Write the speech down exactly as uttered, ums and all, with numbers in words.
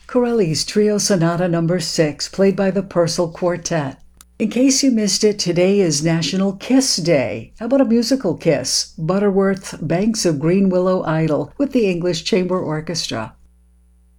Corelli's Trio Sonata Number six, played by the Purcell Quartet. In case you missed it, today is National Kiss Day. How about a musical kiss? Butterworth's Banks of Green Willow Idle with the English Chamber Orchestra.